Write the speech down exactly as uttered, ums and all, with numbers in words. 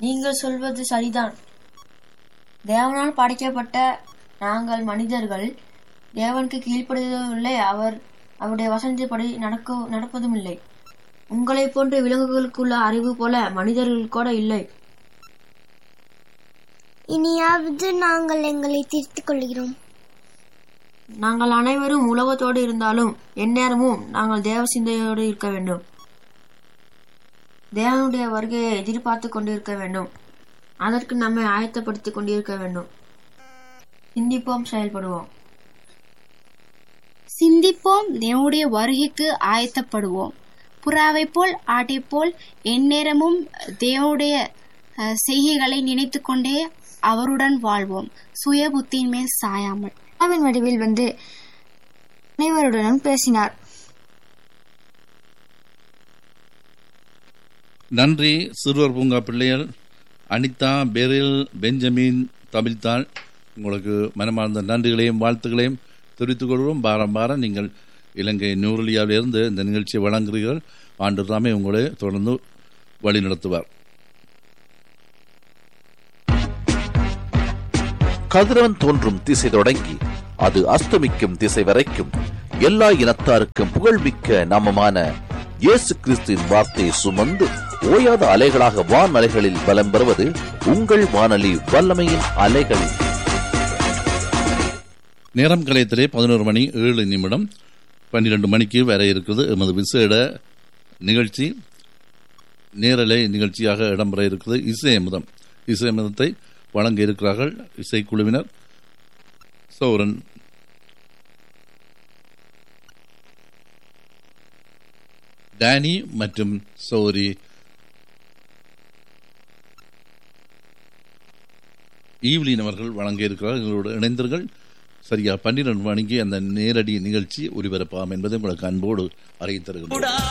நீங்கள் சொல்வது சரிதான். தேவனால் படைக்கப்பட்ட நாங்கள் மனிதர்கள் தேவனுக்கு கீழ்ப்படுவதும் இல்லை, அவர் அவருடைய வசனத்தின்படி நடக்க நடப்பதும் இல்லை. உங்களை போன்ற விலங்குகளுக்குள்ள அறிவு போல மனிதர்கள் கூட இல்லை. இனியாவது நாங்கள் எங்களை திருத்திக் கொள்கிறோம். நாங்கள் அனைவரும் உலகத்தோடு இருந்தாலும் எந்நேரமும் நாங்கள் தேவ சிந்தையோடு இருக்க வேண்டும். தேவனுடைய வருகையை எதிர்பார்த்து கொண்டிருக்க வேண்டும். அதற்கு நம்மை ஆயத்தப்படுத்திக் கொண்டிருக்க வேண்டும். சிந்திப்போம், செயல்படுவோம். சிந்திப்போம், தேவனுடைய வருகைக்கு ஆயத்தப்படுவோம். புறாவை போல் ஆட்டை போல் எந்நேரமும் தேவனுடைய செய்கைகளை நினைத்து கொண்டே அவருடன் வாழ்வோம், சுய புத்தியின் மேல் சாயாமல். அவன் வடிவில் வந்து அனைவருடனும் பேசினார். நன்றி சிறுவர் பூங்கா பிள்ளைகள். அனிதா, பெரில், பெஞ்சமின், தமிழ்தாள், உங்களுக்கு மனமார்ந்த நன்றிகளையும் வாழ்த்துக்களையும் தெரிவித்துக் கொள்வோம். பாரம் பாரம் நீங்கள் இலங்கை நியூரலியாவிலிருந்து இந்த நிகழ்ச்சியை வழங்குகிறீர்கள். ஆண்டு தாமே உங்களை தொடர்ந்து வழி நடத்துவார். கதிரவன் தோன்றும் திசை தொடங்கி அது அஸ்தமிக்கும் திசை வரைக்கும் எல்லா இனத்தாருக்கும் புகழ்மிக்க நாமமான இயேசு கிறிஸ்துவின் வார்த்தையை சுமந்து ஓயாத அலைகளாக வான் அலைகளில் பலம் பெறுவது உங்கள் வானொலி வல்லமையின் அலைகளில். நேரம் கலையத்திலே பதினோரு மணி ஏழு நிமிடம். பன்னிரண்டு மணிக்கு வர இருக்குது எமது விசேட நிகழ்ச்சி. நேரலை நிகழ்ச்சியாக இடம்பெற இருக்கிறது இசையமுதம். இசையமுதத்தை வழங்க இருக்கிறார்கள் இசைக்குழுவினர் சௌரன், டேனி மற்றும் சௌரி ஈவ்லின் அவர்கள் வழங்க இருக்கிறார்கள். எங்களோடு இணைந்தர்கள். சரியா பன்னிரண்டு மணிக்கு அந்த நேரடி நிகழ்ச்சி ஒலிபரப்பாகும் என்பதை உங்களுக்கு அன்போடு அறிவித்தருகிறோம்.